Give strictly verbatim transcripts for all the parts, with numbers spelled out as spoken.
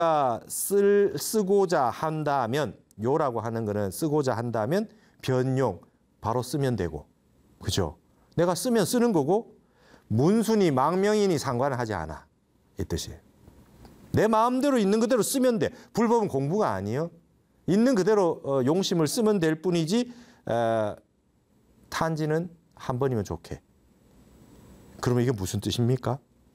쓸, 쓰고자 한다면, 요라고 하는 거는 쓰고자 한다면 변용 바로 쓰면 되고, 그죠? 내가 쓰면 쓰는 거고 문수니 망명이니 상관을 하지 않아, 이 뜻이에요. 내 마음대로 있는 그대로 쓰면 돼. 불법은 공부가 아니에요. 있는 그대로 어, 용심을 쓰면 될 뿐이지 어, 탄지는 한 번이면 좋게. 그러면 이게 무슨 뜻입니까?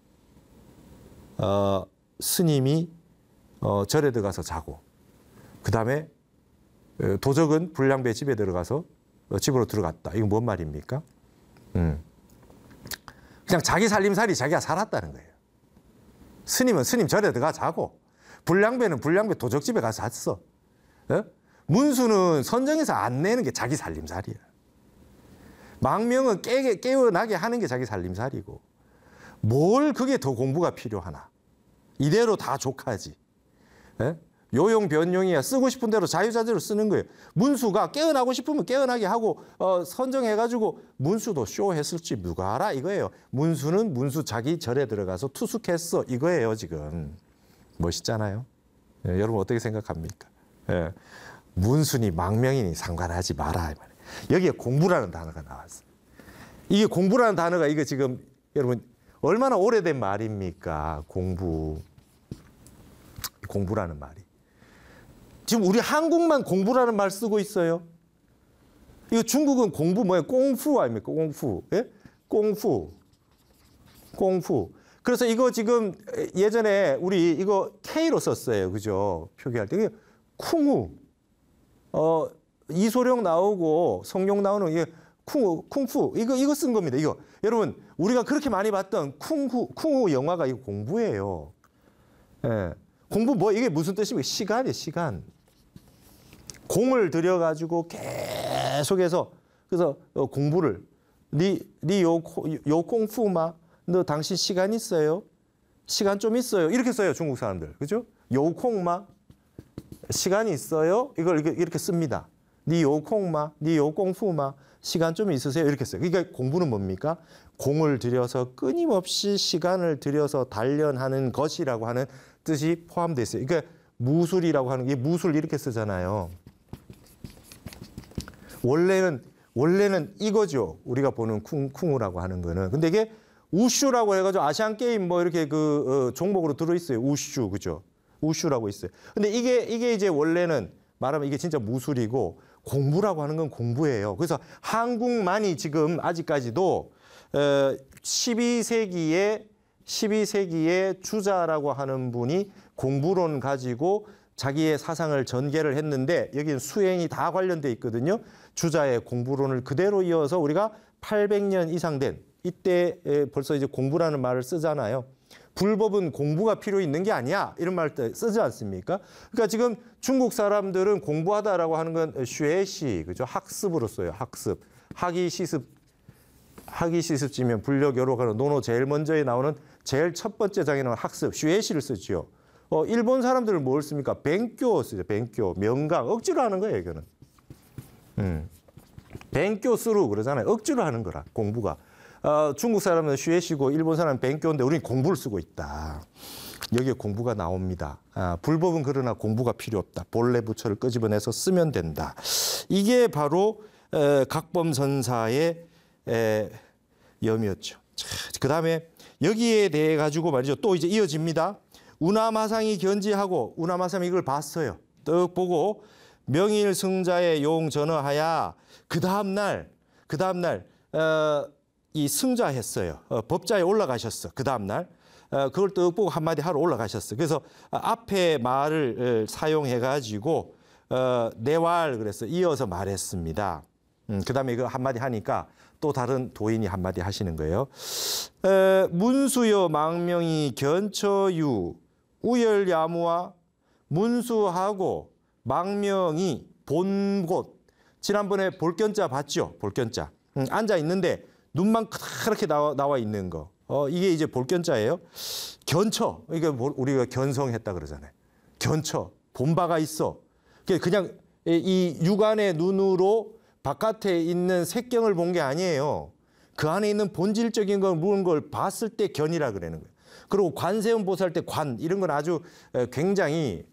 어, 스님이 어, 절에 들어가서 자고, 그 다음에 도적은 불량배 집에 들어가서 집으로 들어갔다. 이건 뭔 말입니까? 음. 그냥 자기 살림살이 자기가 살았다는 거예요. 스님은 스님 절에 들어가 자고, 불량배는 불량배 도적집에 가서 잤어. 어? 문수는 선정해서 안 내는 게 자기 살림살이야. 망명은 깨, 깨어나게 하는 게 자기 살림살이고, 뭘 그게 더 공부가 필요하나. 이대로 다 족하지. 에? 요용 변용이야. 쓰고 싶은 대로 자유자재로 쓰는 거예요. 문수가 깨어나고 싶으면 깨어나게 하고 어, 선정해가지고 문수도 쇼했을지 누가 알아 이거예요. 문수는 문수 자기 절에 들어가서 투숙했어 이거예요 지금. 멋있잖아요. 예, 여러분 어떻게 생각합니까? 예. 문수니 망명이니 상관하지 마라. 여기에 공부라는 단어가 나왔어요. 이게 공부라는 단어가 이거 지금 여러분 얼마나 오래된 말입니까? 공부. 공부라는 말이. 지금 우리 한국만 공부라는 말 쓰고 있어요. 이거 중국은 공부 뭐예요? 꽁푸 아닙니까? 꽁푸. 예? 꽁푸. 꽁푸. 그래서 이거 지금 예전에 우리 이거 K로 썼어요. 그죠? 표기할 때. 쿵우. 어, 이소룡 나오고 성룡 나오는 이게 쿵우, 쿵푸. 이거, 이거 쓴 겁니다. 이거. 여러분, 우리가 그렇게 많이 봤던 쿵후, 쿵후 영화가 이거 공부예요. 예. 공부 뭐, 이게 무슨 뜻입니까? 시간이에요, 시간. 공을 들여가지고 계속해서, 그래서 공부를, 니, 니 요, 요 콩푸마, 너 당신 시간 있어요? 시간 좀 있어요? 이렇게 써요, 중국 사람들. 그죠? 요 콩마, 시간이 있어요? 이걸 이렇게, 이렇게 씁니다. 니 요 콩마, 니 요 콩푸마, 시간 좀 있으세요? 이렇게 써요. 그러니까 공부는 뭡니까? 공을 들여서 끊임없이 시간을 들여서 단련하는 것이라고 하는 뜻이 포함되어 있어요. 그러니까 무술이라고 하는 게 무술 이렇게 쓰잖아요. 원래는 원래는 이거죠. 우리가 보는 쿵, 쿵우라고 하는 거는. 근데 이게 우슈라고 해가지고 아시안 게임 뭐 이렇게 그 어, 종목으로 들어 있어요. 우슈 그죠? 우슈라고 있어요. 근데 이게 이게 이제 원래는 말하면 이게 진짜 무술이고 공부라고 하는 건 공부예요. 그래서 한국만이 지금 아직까지도 어, 십이 세기에 십이 세기에 주자라고 하는 분이 공부론 가지고 자기의 사상을 전개를 했는데 여기는 수행이 다 관련돼 있거든요. 주자의 공부론을 그대로 이어서 우리가 팔백 년 이상 된 이때 벌써 이제 공부라는 말을 쓰잖아요. 불법은 공부가 필요 있는 게 아니야. 이런 말 쓰지 않습니까? 그러니까 지금 중국 사람들은 공부하다라고 하는 건 쉐시, 그죠? 학습으로 써요. 학습. 학이 시습. 학이 시습지면 불력 여로가는 논어 제일 먼저에 나오는 제일 첫 번째 장에는 학습, 쉐시를 쓰지요. 어, 일본 사람들은 뭘 씁니까? 뱅교 쓰죠. 뱅교, 명강. 억지로 하는 거예요, 이거는. 음. 뱅교 쓰루 그러잖아요. 억지로 하는 거라, 공부가. 어, 중국 사람은 쉐시고 일본 사람은 뱅교인데 우리는 공부를 쓰고 있다. 여기에 공부가 나옵니다. 아, 불법은 그러나 공부가 필요 없다. 본래 부처를 끄집어내서 쓰면 된다. 이게 바로 에, 각범선사의 에, 염이었죠. 그 다음에 여기에 대해 가지고 말이죠. 또 이제 이어집니다. 우나마상이 견지하고 우나마상이 이걸 봤어요. 떡 보고 명일 승자의 용 전어하야 그 다음 날, 그 다음 날 어, 이 승자했어요. 어, 법자에 올라가셨어. 그 다음 날 어, 그걸 떡 보고 한마디 하러 올라가셨어. 그래서 앞에 말을 사용해 가지고 어, 내왈 그래서 이어서 말했습니다. 음, 그 다음에 이거 한마디 하니까 또 다른 도인이 한마디 하시는 거예요. 에, 문수여 망명이 견처유 우열야무와 문수하고 망명이 본 곳. 지난번에 볼견자 봤죠? 볼견자. 음, 앉아 있는데 눈만 그렇게 나와, 나와 있는 거. 어, 이게 이제 볼견자예요. 견처. 이게 우리가 견성했다 그러잖아요. 견처. 본 바가 있어. 그냥 이 육안의 눈으로 바깥에 있는 색경을 본 게 아니에요. 그 안에 있는 본질적인 걸 모르는 걸 봤을 때 견이라 그러는 거예요. 그리고 관세음 보살 때 관 이런 건 아주 굉장히